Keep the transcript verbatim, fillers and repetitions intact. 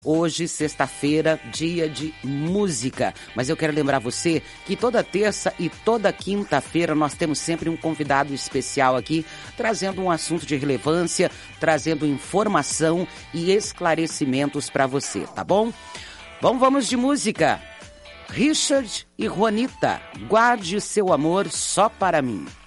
Hoje, sexta-feira, dia de música. Mas eu quero lembrar você que toda terça e toda quinta-feira nós temos sempre um convidado especial aqui, trazendo um assunto de relevância, trazendo informação e esclarecimentos para você, tá bom? Bom, vamos de música. Richard e Juanita, guarde seu amor só para mim.